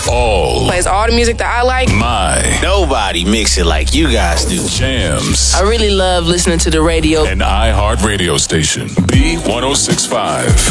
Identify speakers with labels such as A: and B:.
A: all.
B: Plays all the music that I like.
C: Nobody mix it like you guys do.
A: Jams.
B: I really love listening to the radio.
A: An iHeart radio station. B1065.